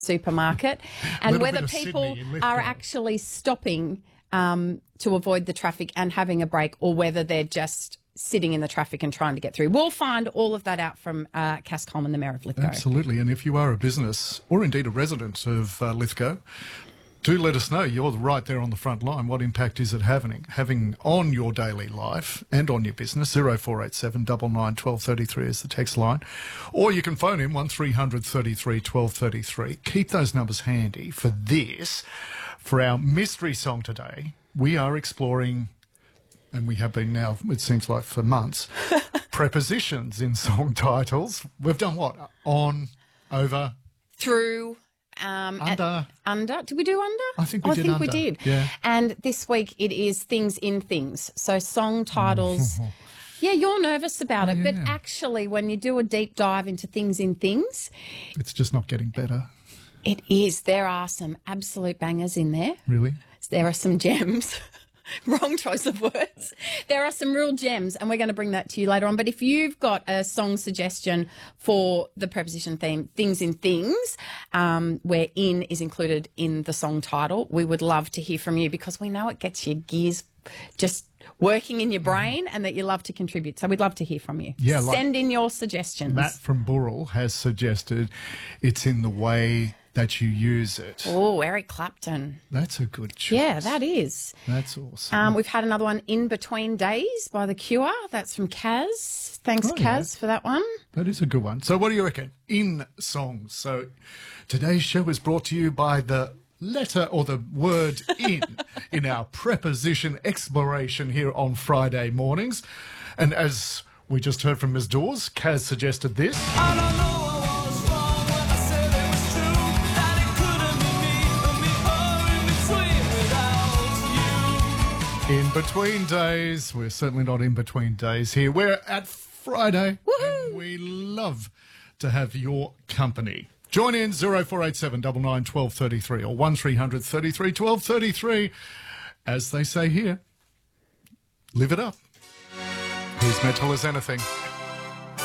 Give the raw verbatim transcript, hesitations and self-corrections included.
supermarket, and Little whether bit of people Sydney in Lithgow. are actually stopping um, to avoid the traffic and having a break, or whether they're just sitting in the traffic and trying to get through. We'll find all of that out from uh, Cass Coleman, the Mayor of Lithgow. Absolutely. And if you are a business or indeed a resident of uh, Lithgow, do let us know. You're right there on the front line. What impact is it having having on your daily life and on your business? zero four eight seven nine nine one two three three is the text line. Or you can phone in one three hundred thirty-three twelve thirty-three. Keep those numbers handy for this. For our mystery song today, we are exploring, and we have been now, it seems like for months, prepositions in song titles. We've done what? On, over, Through... Um, under. At, under. Did we do under? I think we oh, did I think under. we did. Yeah. And this week it is things in things. So song titles. Yeah, you're nervous about Oh, it, but yeah. actually when you do a deep dive into things in things, It's just not getting better. it is. There are some absolute bangers in there. Really? There are some gems. Wrong choice of words. There are some real gems, and we're going to bring that to you later on. But if you've got a song suggestion for the preposition theme, things in things, um, where in is included in the song title, we would love to hear from you, because we know it gets your gears just working in your brain and that you love to contribute. So we'd love to hear from you. Yeah, like Send in your suggestions. Matt from Burrell has suggested it's in the way that you use it. Oh, Eric Clapton. That's a good choice. Yeah, that is. That's awesome. Um, we've had another one, In Between Days by The Cure. That's from Kaz. Thanks, Oh, yeah. Kaz, for that one. That is a good one. So what do you reckon? In songs. So today's show is brought to you by the letter or the word in in our preposition exploration here on Friday mornings. And as we just heard from Miz Dawes, Kaz suggested this. I don't know what was wrong when I said it was true, that it couldn't be me, and me or in between without you. In between days. We're certainly not in between days here. We're at Friday. Woohoo! And we love to have your company. Join in zero four eight seven nine nine one two three three or one three hundred thirty-three twelve thirty-three. As they say here, live it up. Who's mental as anything?